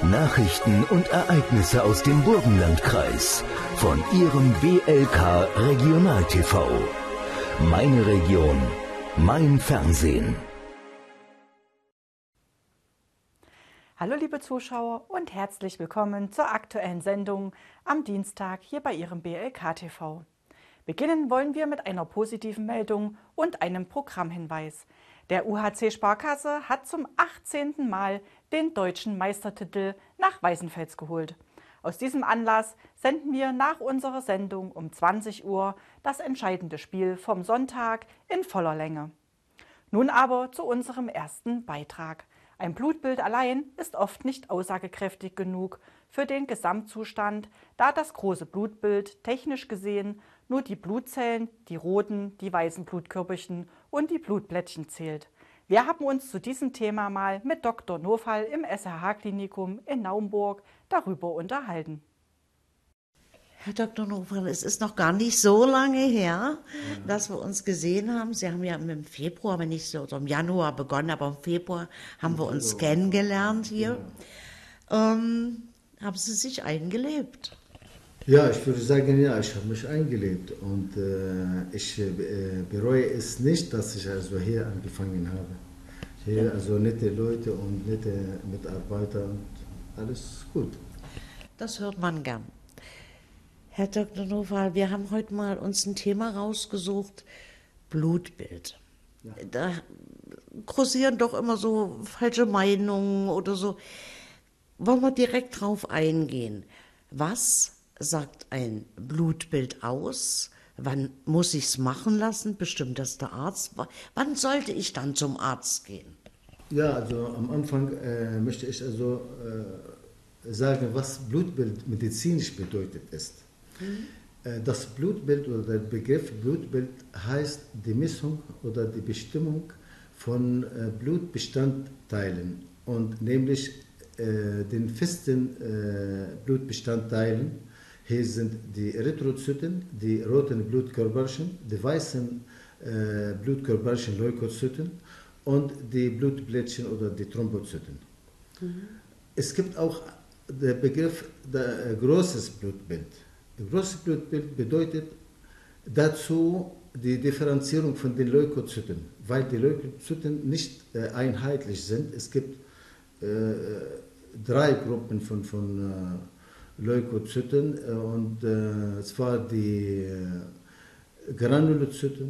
Nachrichten und Ereignisse aus dem Burgenlandkreis von Ihrem WLK Regional TV. Meine Region, mein Fernsehen. Hallo liebe Zuschauer und herzlich willkommen zur aktuellen Sendung am Dienstag hier bei Ihrem BLK TV. Beginnen wollen wir mit einer positiven Meldung und einem Programmhinweis. Der UHC Sparkasse hat zum 18. Mal den deutschen Meistertitel nach Weißenfels geholt. Aus diesem Anlass senden wir nach unserer Sendung um 20 Uhr das entscheidende Spiel vom Sonntag in voller Länge. Nun aber zu unserem ersten Beitrag. Ein Blutbild allein ist oft nicht aussagekräftig genug für den Gesamtzustand, da das große Blutbild technisch gesehen nur die Blutzellen, die roten, die weißen Blutkörperchen und die Blutplättchen zählt. Wir haben uns zu diesem Thema mal mit Dr. Nofal im SRH-Klinikum in Naumburg darüber unterhalten. Herr Dr. Nofal, es ist noch gar nicht so lange her, dass wir uns gesehen haben. Sie haben ja im Februar, wenn nicht so, also im Januar begonnen, aber im Februar haben wir uns kennengelernt hier. Haben Sie sich eingelebt? Ja, ich würde sagen, ja, ich habe mich eingelebt und ich bereue es nicht, dass ich also hier angefangen habe. Hier also nette Leute und nette Mitarbeiter und alles gut. Das hört man gern. Herr Dr. Nofal, wir haben heute mal uns ein Thema rausgesucht, Blutbild. Ja. Da kursieren doch immer so falsche Meinungen oder so. Wollen wir direkt drauf eingehen? Was sagt ein Blutbild aus? Wann muss ich es machen lassen? Bestimmt das der Arzt. Wann sollte ich dann zum Arzt gehen? Ja, also am Anfang möchte ich also sagen, was Blutbild medizinisch bedeutet ist. Das Blutbild oder der Begriff Blutbild heißt die Messung oder die Bestimmung von Blutbestandteilen und nämlich den festen Blutbestandteilen. Hier sind die Erythrozyten, die roten Blutkörperchen, die weißen Blutkörperchen, Leukozyten und die Blutplättchen oder die Thrombozyten. Es gibt auch den Begriff großes Blutbild. Großes Blutbild bedeutet dazu die Differenzierung von den Leukozyten, weil die Leukozyten nicht einheitlich sind. Es gibt 3 Gruppen von Leukozyten und zwar die Granulozyten,